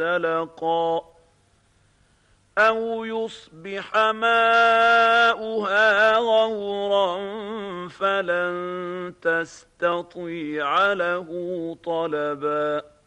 سلقا أو يصبح ماؤها غورا فلن تستطيع له طلبا